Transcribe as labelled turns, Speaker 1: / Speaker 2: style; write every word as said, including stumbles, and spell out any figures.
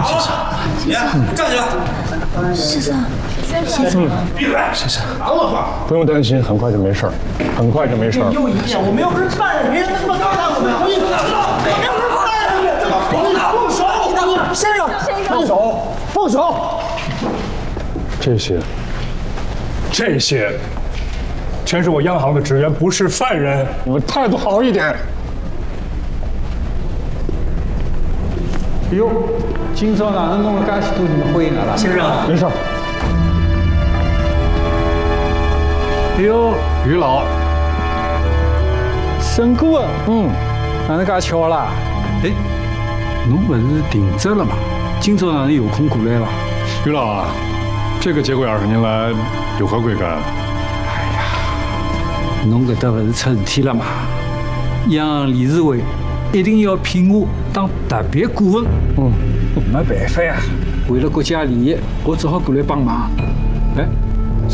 Speaker 1: 好了，你站起来。
Speaker 2: 先生，
Speaker 1: 先生，闭嘴！先生，
Speaker 3: 不用担心，很快就没事儿，很快就没事儿。
Speaker 1: 又一遍，我们又不是犯人，别人他妈告诉我们，我们又不是犯人，放手！先生，放手，放手！
Speaker 3: 这些，这些，全是我央行的职员，不是犯人。你们态度好一点。
Speaker 4: 哟，今朝哪能弄了介许多人欢迎俺了？
Speaker 1: 先生，
Speaker 3: 没事儿。
Speaker 4: 哟，
Speaker 3: 于老，
Speaker 4: 沈顾问，
Speaker 3: 嗯，
Speaker 4: 哪能介巧啦？哎，侬不是停职了吗？今朝哪能有空过来了？
Speaker 3: 于老啊，这个节骨眼上您来，有何贵干？
Speaker 4: 侬搿搭不是出事体了吗？央行理事会一定要聘我当特别顾问。
Speaker 3: 嗯，
Speaker 4: 没办法呀，为了国家利益，我只好过来帮忙。哎。